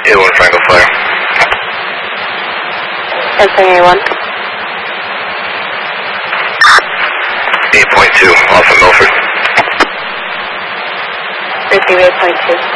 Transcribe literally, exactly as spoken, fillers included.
A one Franco Flyer. Sensing A one. eight point two, off of Milford. Receive eight point two.